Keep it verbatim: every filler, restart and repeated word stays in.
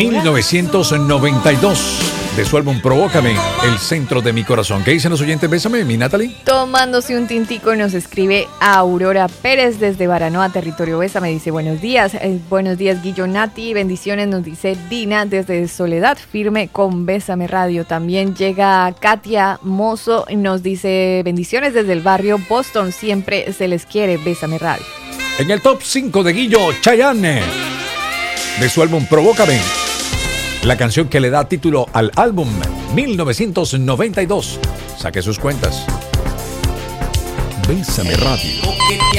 mil novecientos noventa y dos. De su álbum Provócame, el centro de mi corazón. ¿Qué dicen los oyentes? Bésame, mi Natalie. Tomándose un tintico nos escribe Aurora Pérez desde Baranoa, territorio Bésame. Dice, buenos días, eh, buenos días Guillo Nati, bendiciones, nos dice Dina desde Soledad, firme con Bésame Radio. También llega Katia Mozo y nos dice, bendiciones desde el barrio Boston, siempre se les quiere, Bésame Radio. En el top cinco de Guillo, Chayanne, de su álbum Provócame, la canción que le da título al álbum mil novecientos noventa y dos. Saque sus cuentas. Bésame Radio.